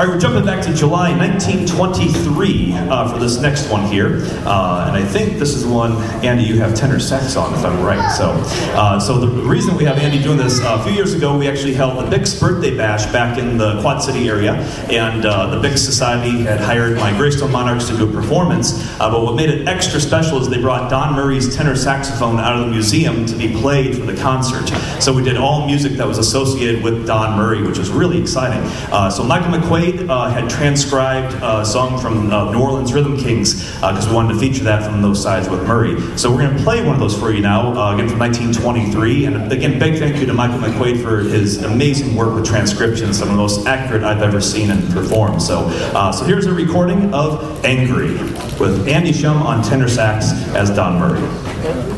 All right, we're jumping back to July 1923 for this next one here. And I think this is the one, Andy, you have tenor sax on, if I'm right. So the reason we have Andy doing this, a few years ago, we actually held the Bix Birthday Bash back in the Quad City area. And the Bix Society had hired my Greystone Monarchs to do a performance. But what made it extra special is they brought Don Murray's tenor saxophone out of the museum to be played for the concert. So we did all music that was associated with Don Murray, which was really exciting. So Michael McQuaid had transcribed a song from New Orleans Rhythm Kings because we wanted to feature that from those sides with Murray. So we're going to play one of those for you now, again from 1923. And again, big thank you to Michael McQuaid for his amazing work with transcription, some of the most accurate I've ever seen and performed. So here's a recording of Angry with Andy Shum on tenor sax as Don Murray.